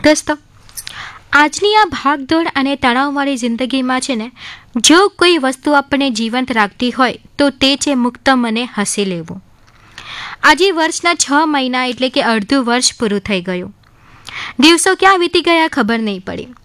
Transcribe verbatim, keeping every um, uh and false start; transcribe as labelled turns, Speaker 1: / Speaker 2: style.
Speaker 1: દોસ્તો, આજની આ ભાગદોડ અને તણાવવાળી જિંદગીમાં છે ને, જો કોઈ વસ્તુ આપણને જીવંત રાખતી હોય તો તે છે મુક્ત મને હસી લેવું. આજે વર્ષના છ મહિના એટલે કે અડધું વર્ષ પૂરું થઈ ગયું. દિવસો ક્યાં વીતી ગયા ખબર નહીં પડી.